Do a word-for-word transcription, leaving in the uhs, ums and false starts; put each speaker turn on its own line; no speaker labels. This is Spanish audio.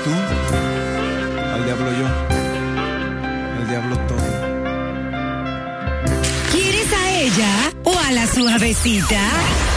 tú, al diablo yo, al diablo todo.
¿Quieres a ella o a la suavecita?